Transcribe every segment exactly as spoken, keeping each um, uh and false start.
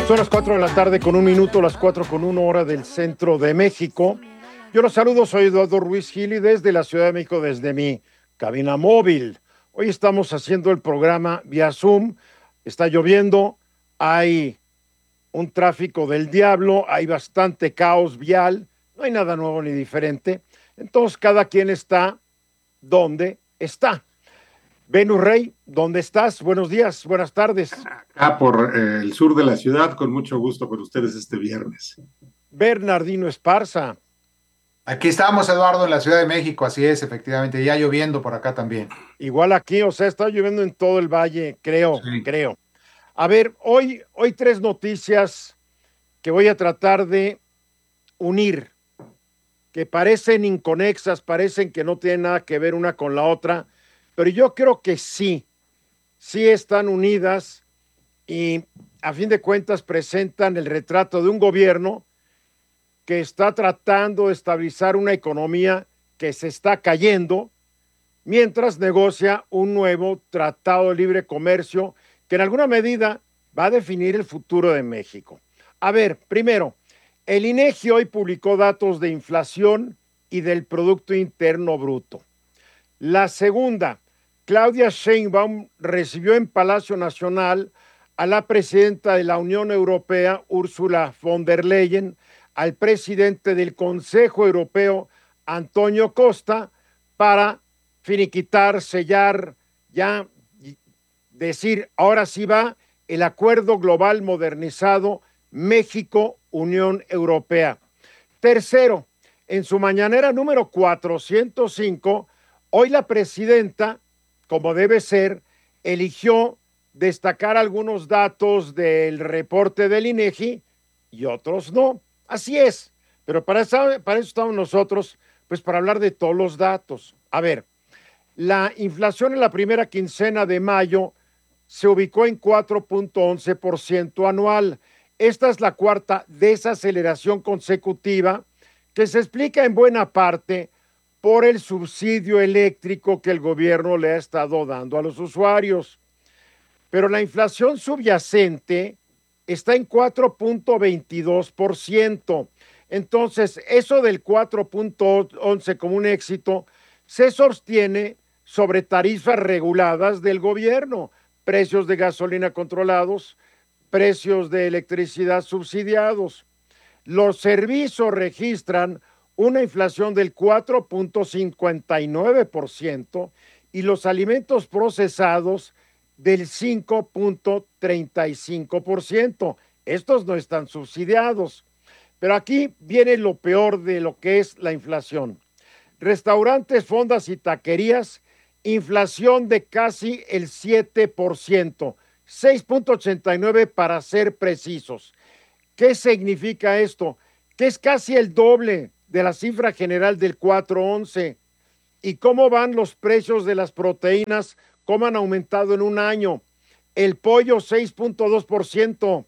Son las cuatro de la tarde con un minuto, las cuatro con una hora del centro de México. Yo los saludo, soy Eduardo Ruiz Gili desde la Ciudad de México, desde mi cabina móvil. Hoy estamos haciendo el programa vía Zoom. Está lloviendo, hay un tráfico del diablo, hay bastante caos vial, no hay nada nuevo ni diferente. Entonces cada quien está donde está. Venus Rey, ¿dónde estás? Buenos días, buenas tardes. Acá por eh, el sur de la ciudad, con mucho gusto con ustedes este viernes. Bernardino Esparza. Aquí estamos, Eduardo, en la Ciudad de México, así es, efectivamente, ya lloviendo por acá también. Igual aquí, o sea, está lloviendo en todo el valle, creo, Sí. creo. A ver, hoy, hoy tres noticias que voy a tratar de unir, que parecen inconexas, parecen que no tienen nada que ver una con la otra, pero yo creo que sí, sí están unidas y a fin de cuentas presentan el retrato de un gobierno que está tratando de estabilizar una economía que se está cayendo, mientras negocia un nuevo tratado de libre comercio que en alguna medida va a definir el futuro de México. A ver, primero, el INEGI hoy publicó datos de inflación y del Producto Interno Bruto. La segunda, Claudia Sheinbaum recibió en Palacio Nacional a la presidenta de la Unión Europea, Ursula von der Leyen, al presidente del Consejo Europeo, Antonio Costa, para finiquitar, sellar, ya decir, ahora sí va el acuerdo global modernizado México-Unión Europea. Tercero, en su mañanera número cuatrocientos cinco, hoy la presidenta, como debe ser, eligió destacar algunos datos del reporte del INEGI y otros no. Así es, pero para eso, para eso estamos nosotros, pues para hablar de todos los datos. A ver, la inflación en la primera quincena de mayo se ubicó en cuatro punto once por ciento anual. Esta es la cuarta desaceleración consecutiva que se explica en buena parte por el subsidio eléctrico que el gobierno le ha estado dando a los usuarios. Pero la inflación subyacente está en cuatro punto veintidós por ciento. Entonces, eso del cuatro punto once como un éxito se sostiene sobre tarifas reguladas del gobierno, precios de gasolina controlados, precios de electricidad subsidiados. Los servicios registran una inflación del cuatro punto cincuenta y nueve por ciento y los alimentos procesados del cinco punto treinta y cinco por ciento. Estos no están subsidiados. Pero aquí viene lo peor de lo que es la inflación. Restaurantes, fondas y taquerías, inflación de casi el siete por ciento, seis punto ochenta y nueve para ser precisos. ¿Qué significa esto? Que es casi el doble de la cifra general del cuatro punto once. ¿Y cómo van los precios de las proteínas? ¿Cómo han aumentado en un año? El pollo seis punto dos por ciento,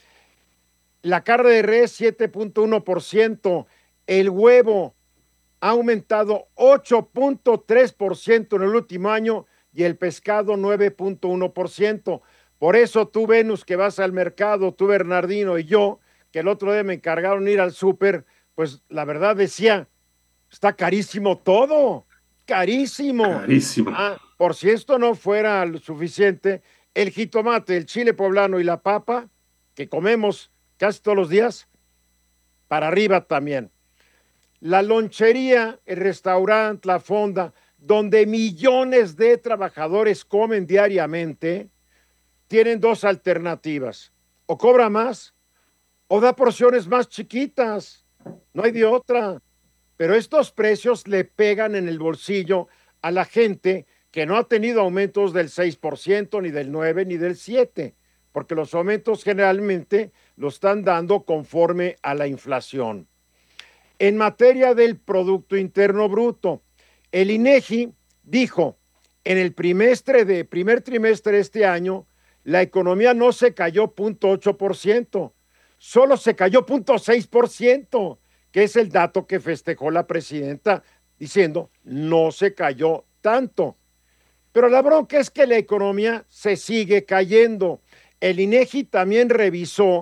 la carne de res siete punto uno por ciento, el huevo ha aumentado ocho punto tres por ciento en el último año y el pescado nueve punto uno por ciento. Por eso tú, Venus, que vas al mercado, tú, Bernardino, y yo, que el otro día me encargaron ir al súper, pues la verdad decía, está carísimo todo. Carísimo. Carísimo. Ah, por si esto no fuera lo suficiente, el jitomate, el chile poblano y la papa, que comemos casi todos los días, para arriba también. La lonchería, el restaurante, la fonda, donde millones de trabajadores comen diariamente, tienen dos alternativas. O cobra más o da porciones más chiquitas. No hay de otra. Pero estos precios le pegan en el bolsillo a la gente que no ha tenido aumentos del seis por ciento, ni del nueve por ciento, ni del siete por ciento, porque los aumentos generalmente lo están dando conforme a la inflación. En materia del Producto Interno Bruto, el INEGI dijo, en el trimestre de, primer trimestre de este año, la economía no se cayó cero punto ocho por ciento, solo se cayó cero punto seis por ciento, que es el dato que festejó la presidenta diciendo no se cayó tanto. Pero la bronca es que la economía se sigue cayendo. El INEGI también revisó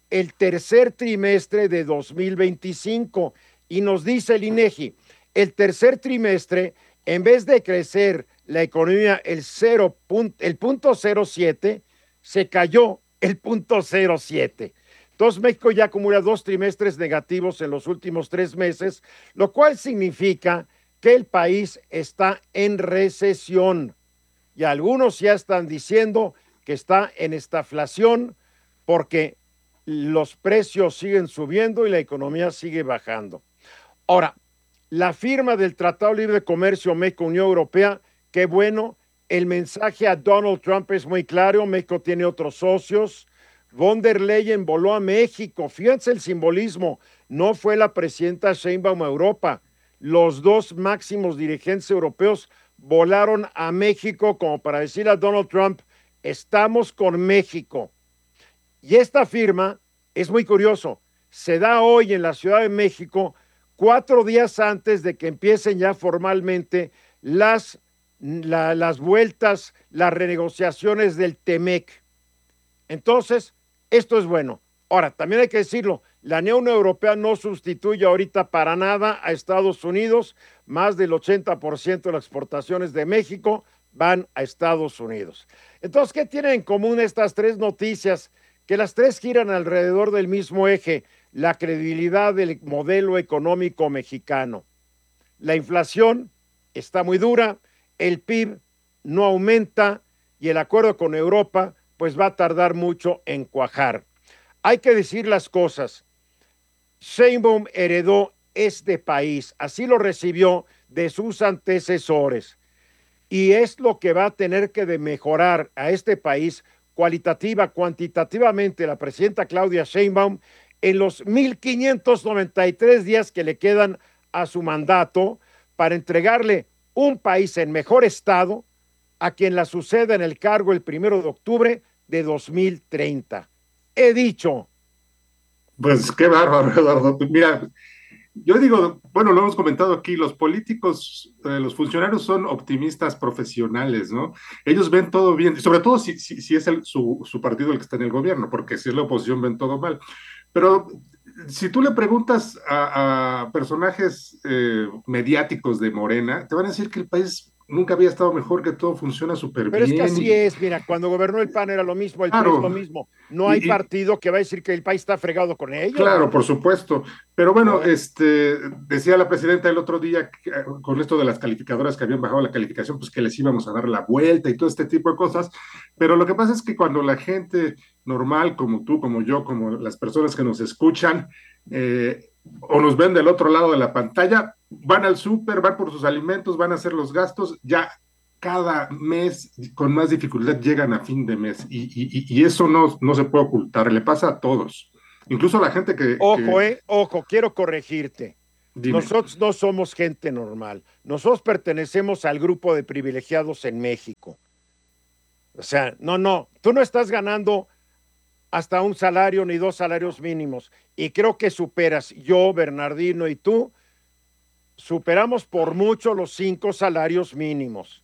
el tercer trimestre de dos mil veinticinco. Y nos dice el INEGI, el tercer trimestre, en vez de crecer la economía el cero, el punto cero siete, se cayó el punto cero siete. Entonces México ya acumula dos trimestres negativos en los últimos tres meses, lo cual significa que el país está en recesión. Y algunos ya están diciendo que está en estaflación porque los precios siguen subiendo y la economía sigue bajando. Ahora, la firma del Tratado Libre de Comercio México-Unión Europea, qué bueno, el mensaje a Donald Trump es muy claro, México tiene otros socios, von der Leyen voló a México, fíjense el simbolismo, no fue la presidenta Sheinbaum a Europa, los dos máximos dirigentes europeos volaron a México como para decir a Donald Trump, estamos con México. Y esta firma es muy curioso, se da hoy en la Ciudad de México, cuatro días antes de que empiecen ya formalmente las, la, las vueltas, las renegociaciones del T-MEC. Entonces, esto es bueno. Ahora, también hay que decirlo, la Unión Europea no sustituye ahorita para nada a Estados Unidos, más del ochenta por ciento de las exportaciones de México van a Estados Unidos. Entonces, ¿qué tienen en común estas tres noticias? Que las tres giran alrededor del mismo eje, la credibilidad del modelo económico mexicano. La inflación está muy dura, el P I B no aumenta y el acuerdo con Europa pues va a tardar mucho en cuajar. Hay que decir las cosas. Sheinbaum heredó este país, así lo recibió de sus antecesores y es lo que va a tener que de mejorar a este país cualitativa, cuantitativamente la presidenta Claudia Sheinbaum en los mil quinientos noventa y tres días que le quedan a su mandato para entregarle un país en mejor estado a quien la suceda en el cargo el primero de octubre de dos mil treinta. He dicho. Pues qué bárbaro, Eduardo. Mira, yo digo, bueno, lo hemos comentado aquí, los políticos, eh, los funcionarios son optimistas profesionales, ¿no? Ellos ven todo bien, sobre todo si, si, si es el, su, su partido el que está en el gobierno, porque si es la oposición ven todo mal. Pero si tú le preguntas a, a personajes eh, mediáticos de Morena, te van a decir que el país nunca había estado mejor, que todo funciona súper Pero bien. es que así y, es, mira, cuando gobernó el P A N era lo mismo, el claro, P R I es lo mismo. No hay y, partido que va a decir que el país está fregado con ellos. Claro, ¿no? por supuesto. Pero bueno, No. este, decía la presidenta el otro día, que, con esto de las calificadoras que habían bajado la calificación, pues que les íbamos a dar la vuelta y todo este tipo de cosas. Pero lo que pasa es que cuando la gente normal, como tú, como yo, como las personas que nos escuchan, eh, o nos ven del otro lado de la pantalla, van al súper, van por sus alimentos, van a hacer los gastos, ya cada mes con más dificultad llegan a fin de mes y, y, y eso no, no se puede ocultar, le pasa a todos, incluso a la gente que... Ojo, que... eh, ojo, quiero corregirte. Dime. Nosotros no somos gente normal, nosotros pertenecemos al grupo de privilegiados en México. O sea, no, no, tú no estás ganando hasta un salario ni dos salarios mínimos y creo que superas, yo, Bernardino y tú, superamos por mucho los cinco salarios mínimos.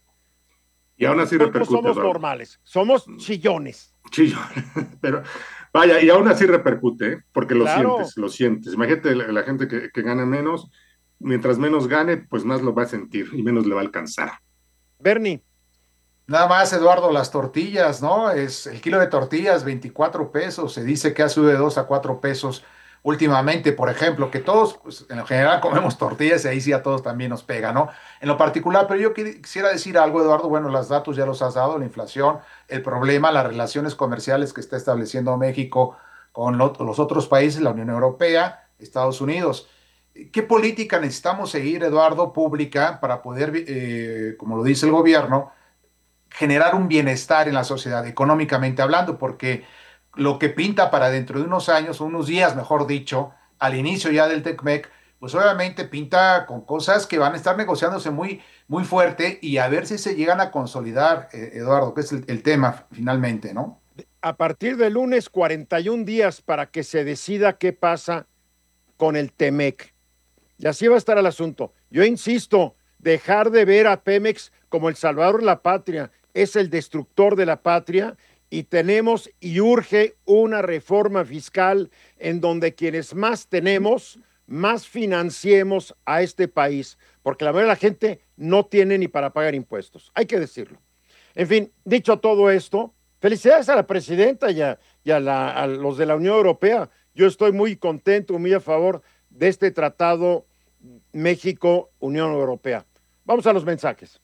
Y aún así repercute. No somos normales, somos chillones. Chillones, pero vaya, y aún así repercute, ¿eh? Porque lo Claro. sientes, lo sientes. Imagínate la, la gente que, que gana menos, mientras menos gane, pues más lo va a sentir y menos le va a alcanzar. Bernie. Nada más, Eduardo, las tortillas, ¿no? Es el kilo de tortillas, veinticuatro pesos. Se dice que ha subido de dos a cuatro pesos últimamente, por ejemplo, que todos, pues, en lo general comemos tortillas y ahí sí a todos también nos pega, ¿no? En lo particular, pero yo quisiera decir algo, Eduardo, bueno, los datos ya los has dado, la inflación, el problema, las relaciones comerciales que está estableciendo México con lo, los otros países, la Unión Europea, Estados Unidos. ¿Qué política necesitamos seguir, Eduardo, pública, para poder, eh, como lo dice el gobierno, generar un bienestar en la sociedad, económicamente hablando? Porque lo que pinta para dentro de unos años, o unos días, mejor dicho, al inicio ya del TECMEC, pues obviamente pinta con cosas que van a estar negociándose muy, muy fuerte y a ver si se llegan a consolidar, eh, Eduardo, que es el, el tema finalmente, ¿no? A partir del lunes, cuarenta y un días para que se decida qué pasa con el TEMEC. Y así va a estar el asunto. Yo insisto, dejar de ver a Pemex como el salvador de la patria, es el destructor de la patria y tenemos y urge una reforma fiscal en donde quienes más tenemos, más financiemos a este país, porque la mayoría de la gente no tiene ni para pagar impuestos, hay que decirlo. En fin, dicho todo esto, felicidades a la presidenta y a, y a, la, a los de la Unión Europea. Yo estoy muy contento, muy a favor de este tratado México-Unión Europea. Vamos a los mensajes.